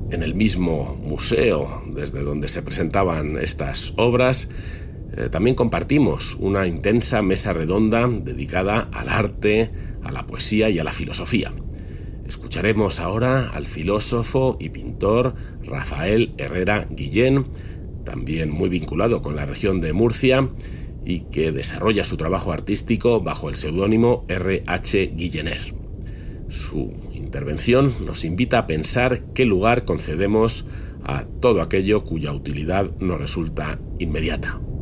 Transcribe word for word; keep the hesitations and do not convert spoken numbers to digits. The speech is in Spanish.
En el mismo museo desde donde se presentaban estas obras, eh, también compartimos una intensa mesa redonda dedicada al arte, a la poesía y a la filosofía. Escucharemos ahora al filósofo y pintor Rafael Herrera Guillén, también muy vinculado con la región de Murcia y que desarrolla su trabajo artístico bajo el seudónimo erre hache Guillener. Su intervención nos invita a pensar qué lugar concedemos a todo aquello cuya utilidad nos resulta inmediata.